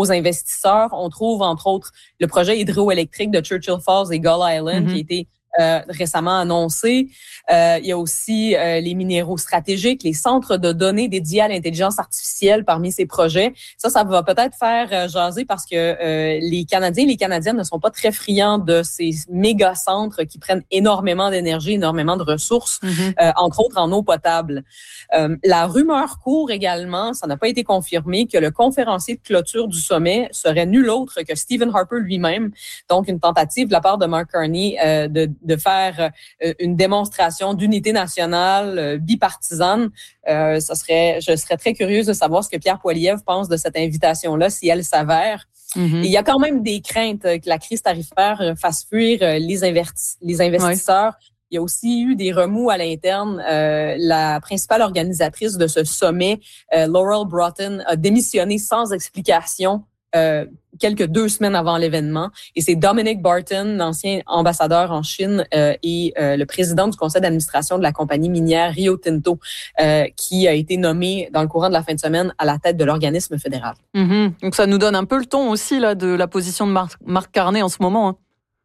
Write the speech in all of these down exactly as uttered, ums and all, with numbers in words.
aux investisseurs. On trouve, entre autres, le projet hydroélectrique de Churchill Falls et Gull Island, mm-hmm. qui a été Euh, récemment annoncé. Euh, il y a aussi euh, les minéraux stratégiques, les centres de données dédiés à l'intelligence artificielle parmi ces projets. Ça, ça va peut-être faire euh, jaser parce que euh, les Canadiens et les Canadiennes ne sont pas très friands de ces méga centres qui prennent énormément d'énergie, énormément de ressources, mm-hmm. euh, entre autres en eau potable. Euh, la rumeur court également, ça n'a pas été confirmé, que le conférencier de clôture du sommet serait nul autre que Stephen Harper lui-même. Donc, une tentative de la part de Mark Carney euh, de de faire euh, une démonstration d'unité nationale euh, bipartisane. Euh, ça serait, je serais très curieuse de savoir ce que Pierre Poilievre pense de cette invitation-là, si elle s'avère. Mm-hmm. Et il y a quand même des craintes que la crise tarifaire fasse fuir les, investi- les investisseurs. Oui. Il y a aussi eu des remous à l'interne. Euh, la principale organisatrice de ce sommet, euh, Laurel Broughton, a démissionné sans explication Euh, quelques deux semaines avant l'événement. Et c'est Dominic Barton, l'ancien ambassadeur en Chine euh, et euh, le président du conseil d'administration de la compagnie minière Rio Tinto, euh, qui a été nommé dans le courant de la fin de semaine à la tête de l'organisme fédéral. Mmh. Donc ça nous donne un peu le ton aussi là de la position de Marc, Marc Carney en ce moment, hein.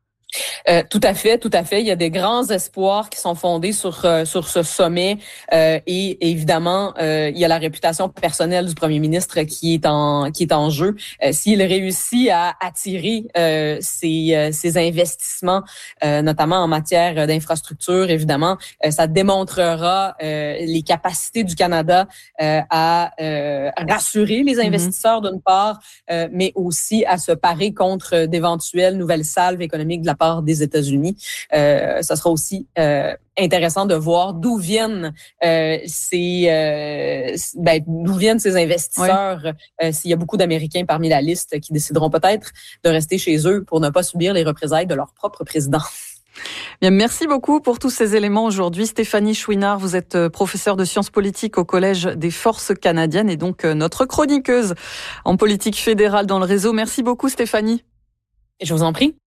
Euh, tout à fait, tout à fait. Il y a des grands espoirs qui sont fondés sur euh, sur ce sommet euh, et évidemment euh, il y a la réputation personnelle du premier ministre qui est en qui est en jeu. Euh, s'il réussit à attirer euh, ces euh, ces investissements, euh, notamment en matière d'infrastructure, évidemment, euh, ça démontrera euh, les capacités du Canada euh, à euh, rassurer les investisseurs mm-hmm. d'une part, euh, mais aussi à se parer contre d'éventuelles nouvelles salves économiques de la part des États-Unis. Euh, ça sera aussi euh, intéressant de voir d'où viennent euh, ces euh, ben, d'où viennent ces investisseurs. Oui. Euh, s'il y a beaucoup d'Américains parmi la liste qui décideront peut-être de rester chez eux pour ne pas subir les représailles de leur propre président. Bien, merci beaucoup pour tous ces éléments aujourd'hui. Stéphanie Chouinard, vous êtes professeure de sciences politiques au Collège des Forces canadiennes et donc notre chroniqueuse en politique fédérale dans le réseau. Merci beaucoup Stéphanie. Je vous en prie.